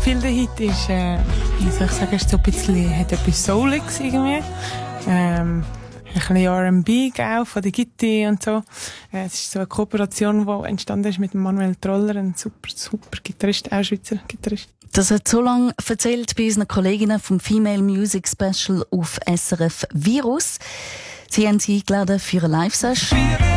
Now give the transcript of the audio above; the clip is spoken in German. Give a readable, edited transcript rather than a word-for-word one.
viel der Hit ist, wie soll ich sagen, ist so ein bisschen, hat etwas Souliges irgendwie. Ein bisschen R&B, gell, von der Gitti und so. Es ist so eine Kooperation, die entstanden ist mit Manuel Troller, ein super Gitarrist, auch Schweizer Gitarrist. Das hat so lange erzählt bei unseren Kolleginnen vom Female Music Special auf SRF Virus. Sie haben sie eingeladen für eine Live-Session.